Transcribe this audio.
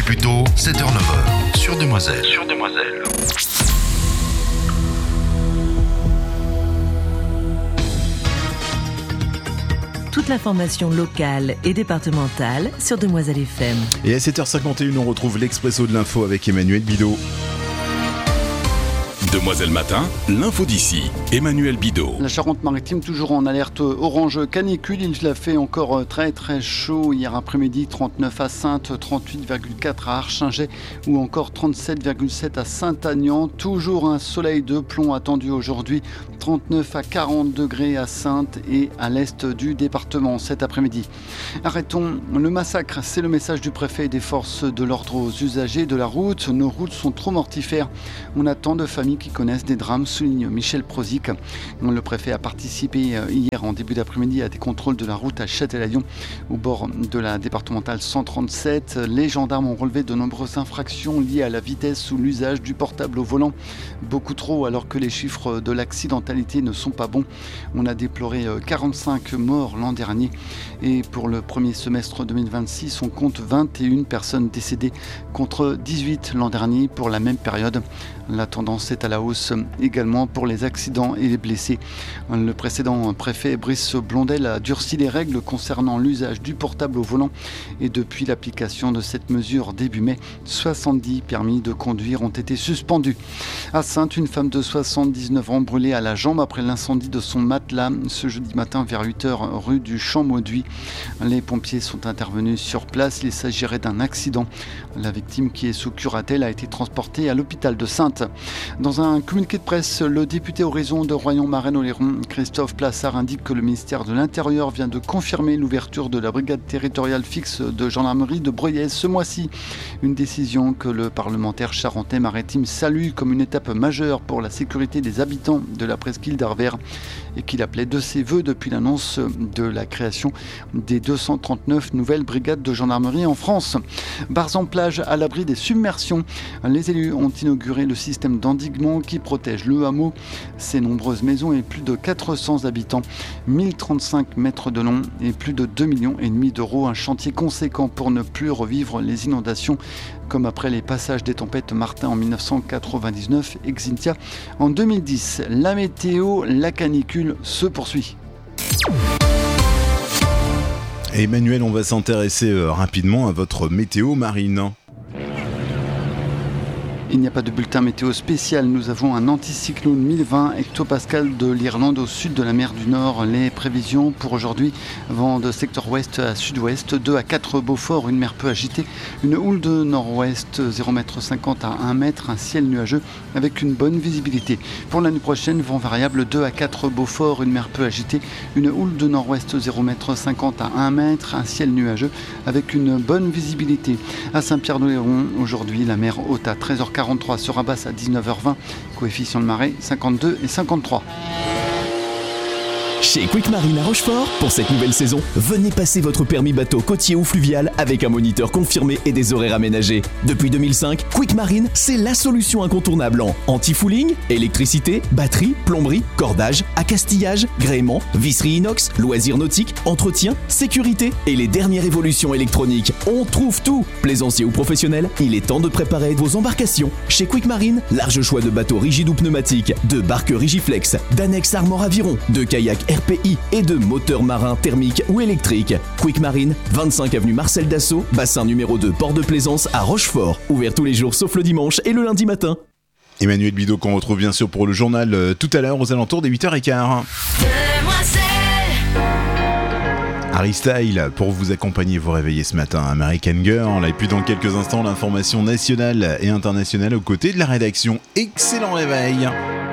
plus tôt, 7h-9h, sur Demoiselle. Toute l'information locale et départementale sur Demoiselle FM. Et à 7h51, on retrouve l'Expresso de l'info avec Emmanuel Bidot. Demoiselle Matin, l'info d'ici, Emmanuel Bidot. La Charente-Maritime toujours en alerte orange canicule, il a fait encore très très chaud hier après-midi, 39 à Saintes, 38,4 à Archingeay ou encore 37,7 à Saint-Aignan. Toujours un soleil de plomb attendu aujourd'hui, 39 à 40 degrés à Saintes et à l'est du département cet après-midi. Arrêtons le massacre, c'est le message du préfet et des forces de l'ordre aux usagers de la route. Nos routes sont trop mortifères, on attend de familles qui connaissent des drames, souligne Michel Prozic. Le préfet a participé hier en début d'après-midi à des contrôles de la route à Châtelaillon au bord de la départementale 137. Les gendarmes ont relevé de nombreuses infractions liées à la vitesse ou l'usage du portable au volant. Beaucoup trop alors que les chiffres de l'accidentalité ne sont pas bons. On a déploré 45 morts l'an dernier et pour le premier semestre 2026, on compte 21 personnes décédées contre 18 l'an dernier pour la même période. La tendance est à la hausse également pour les accidents et les blessés. Le précédent préfet Brice Blondel a durci les règles concernant l'usage du portable au volant et depuis l'application de cette mesure début mai, 70 permis de conduire ont été suspendus. À Saintes, une femme de 79 ans brûlée à la jambe après l'incendie de son matelas ce jeudi matin vers 8h rue du Champ-Mauduit. Les pompiers sont intervenus sur place. Il s'agirait d'un accident. La victime qui est sous curatelle a été transportée à l'hôpital de Saintes. Dans un communiqué de presse, le député Horizon de Royan-Marennes-Oléron, Christophe Plassard, indique que le ministère de l'Intérieur vient de confirmer l'ouverture de la brigade territoriale fixe de gendarmerie de Breuillès ce mois-ci. Une décision que le parlementaire charentais-maritime salue comme une étape majeure pour la sécurité des habitants de la presqu'île d'Arvers et qu'il appelait de ses voeux depuis l'annonce de la création des 239 nouvelles brigades de gendarmerie en France. Barzan-Plage à l'abri des submersions. Les élus ont inauguré le système d'endiguement qui protège le hameau, ses nombreuses maisons et plus de 400 habitants. 1035 mètres de long et plus de 2,5 millions d'euros. Un chantier conséquent pour ne plus revivre les inondations comme après les passages des tempêtes Martin en 1999 et Xynthia en 2010. La météo, la canicule se poursuit. Emmanuel, on va s'intéresser rapidement à votre météo marine. Il n'y a pas de bulletin météo spécial. Nous avons un anticyclone 1020 hectopascal de l'Irlande au sud de la mer du Nord. Les prévisions pour aujourd'hui, vent de secteur ouest à sud-ouest, 2 à 4 Beaufort, une mer peu agitée, une houle de nord-ouest 0,50 m à 1 m, un ciel nuageux avec une bonne visibilité. Pour l'année prochaine, vent variable 2 à 4 Beaufort, une mer peu agitée, une houle de nord-ouest 0,50 m à 1 m, un ciel nuageux avec une bonne visibilité. À Saint-Pierre-d'Oléron, aujourd'hui, la mer haute à 13h43 sera basse à 19h20, coefficient de marée 52 et 53. Chez Quick Marine à Rochefort, pour cette nouvelle saison, venez passer votre permis bateau côtier ou fluvial avec un moniteur confirmé et des horaires aménagés. Depuis 2005, Quick Marine, c'est la solution incontournable en anti-fouling, électricité, batterie, plomberie, cordage, accastillage, gréement, visserie inox, loisirs nautiques, entretien, sécurité et les dernières évolutions électroniques. On trouve tout. Plaisancier ou professionnel, il est temps de préparer vos embarcations. Chez Quick Marine, large choix de bateaux rigides ou pneumatiques, de barques Rigiflex, d'annexes Armor Aviron, de kayaks RPI et de moteurs marins thermiques ou électriques. Quick Marine, 25 avenue Marcel Dassault, bassin numéro 2, port de Plaisance à Rochefort. Ouvert tous les jours sauf le dimanche et le lundi matin. Emmanuel Bidot qu'on retrouve bien sûr pour le journal tout à l'heure aux alentours des 8h15. Harry Style pour vous accompagner, vous réveiller ce matin, American Girl. Et puis dans quelques instants, l'information nationale et internationale aux côtés de la rédaction. Excellent réveil.